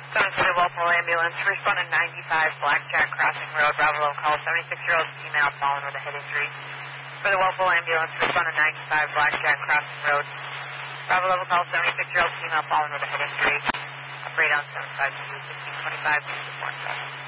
Going to the Walpole ambulance. Responding 95 Blackjack Crossing Road. Bravo level call. 76-year-old female fallen with a head injury. For the Walpole ambulance, responding 95 Blackjack Crossing Road. Bravo level call. 76-year-old female fallen with a head injury. Operate on 75 to 1525 to 4.